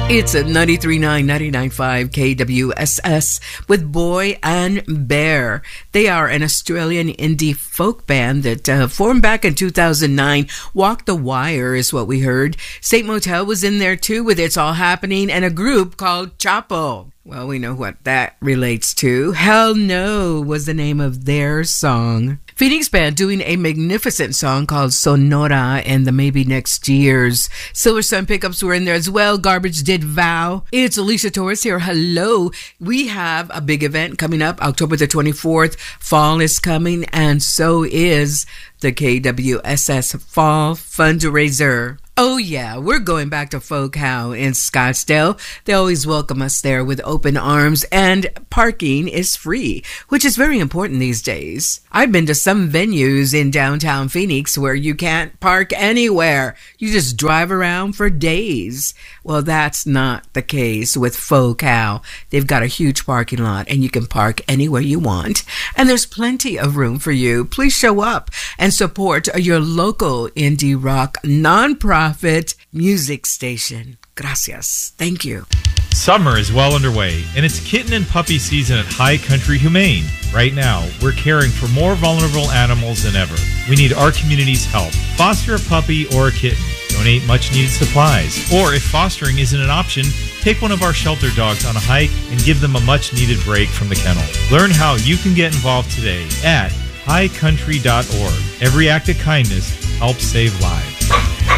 It's a 93.9, 99.5 KWSS with Boy and Bear. They are an Australian indie folk band that formed back in 2009. Walk the Wire is what we heard. Saint Motel was in there too with It's All Happening, and a group called Chapo. Well, we know what that relates to. Hell No was the name of their song. Phoenix Band doing a magnificent song called Sonora and the Maybe Next Years. Silver Sun Pickups were in there as well. Garbage Did Vow. It's Alicia Torres here. Hello. We have a big event coming up October the 24th. Fall is coming, and so is the KWSS Fall Fundraiser. Oh yeah, we're going back to Folk How in Scottsdale. They always welcome us there with open arms, and parking is free, which is very important these days. I've been to some venues in downtown Phoenix where you can't park anywhere. You just drive around for days. Well, that's not the case with Folk How. They've got a huge parking lot and you can park anywhere you want. And there's plenty of room for you. Please show up and support your local indie rock nonprofit music station. Gracias. Thank you. Summer is well underway, and it's kitten and puppy season at High Country Humane. Right now, we're caring for more vulnerable animals than ever. We need our community's help. Foster a puppy or a kitten. Donate much-needed supplies. Or if fostering isn't an option, take one of our shelter dogs on a hike and give them a much-needed break from the kennel. Learn how you can get involved today at highcountry.org. Every act of kindness helps save lives.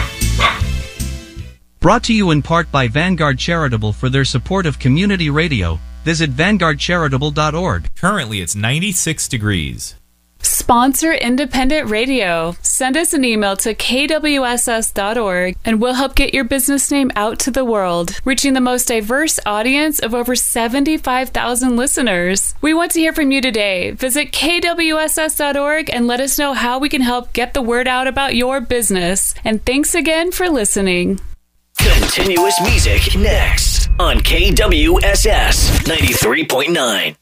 Brought to you in part by Vanguard Charitable for their support of community radio. Visit vanguardcharitable.org. Currently, it's 96 degrees. Sponsor independent radio. Send us an email to kwss.org and we'll help get your business name out to the world, reaching the most diverse audience of over 75,000 listeners. We want to hear from you today. Visit kwss.org and let us know how we can help get the word out about your business. And thanks again for listening. Continuous music next on KWSS 93.9.